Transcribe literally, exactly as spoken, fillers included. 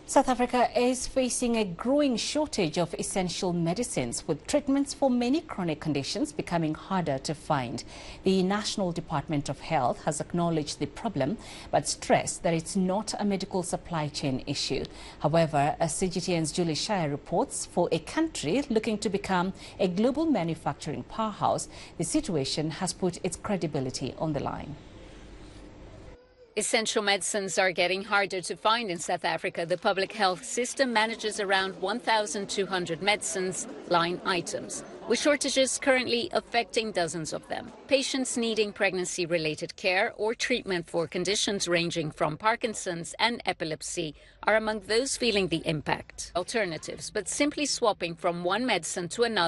South Africa is facing a growing shortage of essential medicines, with treatments for many chronic conditions becoming harder to find. The National Department of Health has acknowledged the problem, but stressed that it's not a medical supply chain issue. However, as C G T N's Julie Shire reports, for a country looking to become a global manufacturing powerhouse, the situation has put its credibility on the line. Essential medicines are getting harder to find in South Africa. The public health system manages around one thousand two hundred medicines line items, with shortages currently affecting dozens of them. Patients needing pregnancy-related care or treatment for conditions ranging from Parkinson's and epilepsy are among those feeling the impact. Alternatives, but simply swapping from one medicine to another